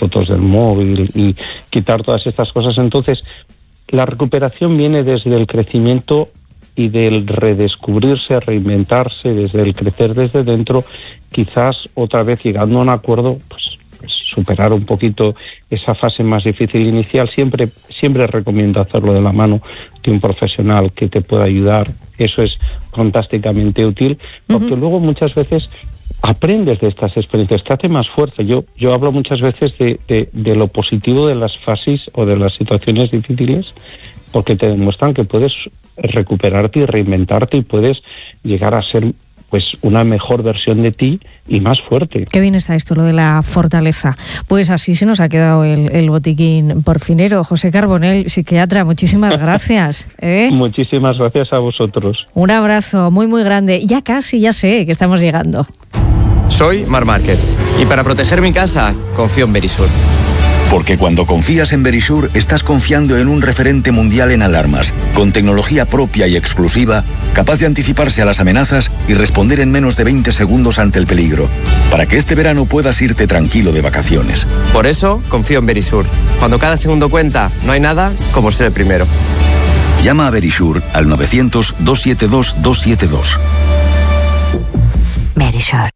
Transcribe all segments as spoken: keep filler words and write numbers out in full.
fotos del móvil y quitar todas estas cosas. Entonces, la recuperación viene desde el crecimiento y del redescubrirse, reinventarse, desde el crecer desde dentro, quizás otra vez llegando a un acuerdo, pues, pues superar un poquito esa fase más difícil inicial. Siempre, siempre recomiendo hacerlo de la mano de un profesional que te pueda ayudar. Eso es fantásticamente útil, porque uh-huh. luego muchas veces aprendes de estas experiencias, te hace más fuerte. Yo, yo hablo muchas veces de, de, de lo positivo de las fases o de las situaciones difíciles, porque te demuestran que puedes recuperarte y reinventarte y puedes llegar a ser pues una mejor versión de ti y más fuerte. Qué bien está esto, lo de la fortaleza. Pues así se nos ha quedado el, el botiquín porfinero. José Carbonell, psiquiatra, muchísimas gracias. ¿eh? Muchísimas gracias a vosotros. Un abrazo muy, muy grande. Ya casi, ya sé que estamos llegando. Soy Marc Márquez y para proteger mi casa confío en Verisur. Porque cuando confías en Verisur, estás confiando en un referente mundial en alarmas, con tecnología propia y exclusiva, capaz de anticiparse a las amenazas y responder en menos de veinte segundos ante el peligro, para que este verano puedas irte tranquilo de vacaciones. Por eso, confío en Verisur. Cuando cada segundo cuenta, no hay nada como ser el primero. Llama a Verisur al novecientos, doscientos setenta y dos, doscientos setenta y dos. Verisur.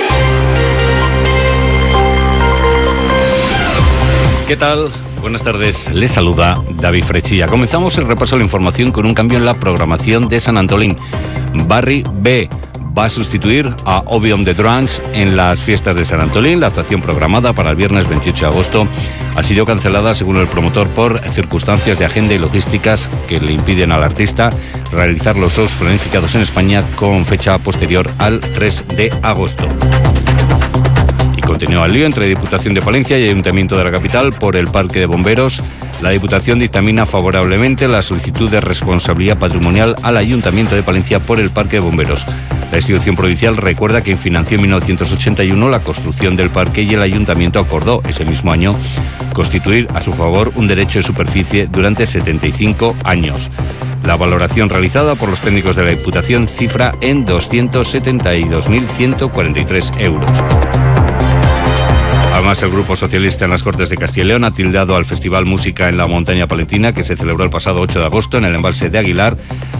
¿Qué tal? Buenas tardes, les saluda David Frechilla. Comenzamos el repaso de la información con un cambio en la programación de Sant Antolín. Barri B va a sustituir a Obion de Drums en las fiestas de Sant Antolín. La actuación programada para el viernes veintiocho de agosto ha sido cancelada, según el promotor, por circunstancias de agenda y logísticas que le impiden al artista realizar los shows planificados en España con fecha posterior al tres de agosto. Continúa el lío entre Diputación de Palencia y Ayuntamiento de la capital por el Parque de Bomberos. La Diputación dictamina favorablemente la solicitud de responsabilidad patrimonial al Ayuntamiento de Palencia por el Parque de Bomberos. La institución provincial recuerda que financió en mil novecientos ochenta y uno la construcción del parque y el Ayuntamiento acordó ese mismo año constituir a su favor un derecho de superficie durante setenta y cinco años. La valoración realizada por los técnicos de la Diputación cifra en doscientos setenta y dos mil ciento cuarenta y tres euros. Además, el Grupo Socialista en las Cortes de Castilla y León ha tildado al Festival Música en la Montaña Palentina, que se celebró el pasado ocho de agosto en el embalse de Aguilar,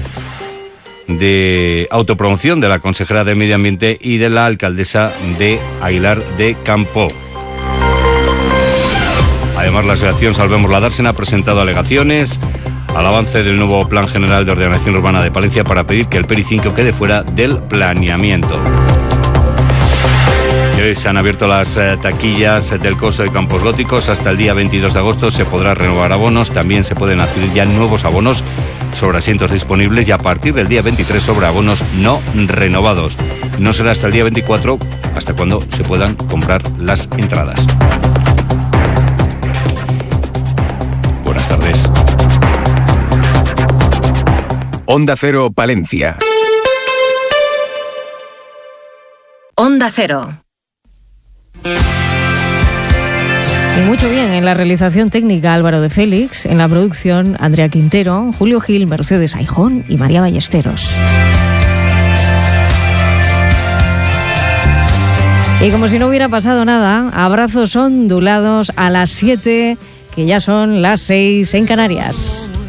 de autopromoción de la consejera de Medio Ambiente y de la alcaldesa de Aguilar de Campo. Además, la asociación Salvemos la Dársena ha presentado alegaciones al avance del nuevo Plan General de Ordenación Urbana de Palencia para pedir que el P E R I cinco quede fuera del planeamiento. Hoy se han abierto las eh, taquillas del Coso de Campos Góticos. Hasta el día veintidós de agosto se podrá renovar abonos. También se pueden adquirir ya nuevos abonos sobre asientos disponibles y a partir del día veintitrés sobre abonos no renovados. No será hasta el día veinticuatro, hasta cuando se puedan comprar las entradas. Buenas tardes. Onda Cero Palencia. Onda Cero. Y mucho bien en la realización técnica Álvaro de Félix, en la producción Andrea Quintero, Julio Gil, Mercedes Aijón y María Ballesteros. Y como si no hubiera pasado nada, abrazos ondulados a las siete, que ya son las seis en Canarias.